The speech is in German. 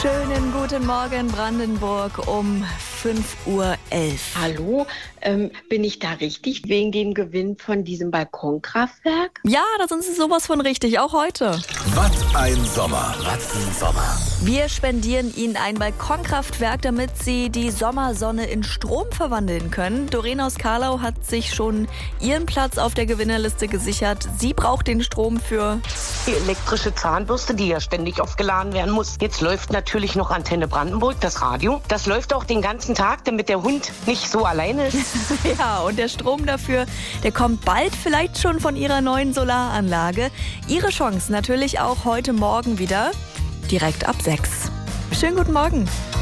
Schönen guten Morgen, Brandenburg, um 5:11 Uhr. Hallo, bin ich da richtig wegen dem Gewinn von diesem Balkonkraftwerk? Ja, da sind Sie sowas von richtig, auch heute. Was ein Sommer, was ein Sommer. Wir spendieren Ihnen ein Balkonkraftwerk, damit Sie die Sommersonne in Strom verwandeln können. Doreen aus Karlau hat sich schon ihren Platz auf der Gewinnerliste gesichert. Sie braucht den Strom für Die elektrische Zahnbürste, die ja ständig aufgeladen werden muss. Jetzt läuft natürlich noch Antenne Brandenburg, das Radio. Das läuft auch den ganzen Tag, damit der Hund nicht so alleine ist. Ja, und der Strom dafür, der kommt bald vielleicht schon von Ihrer neuen Solaranlage. Ihre Chance natürlich auch heute Morgen wieder, direkt ab 6. Schönen guten Morgen.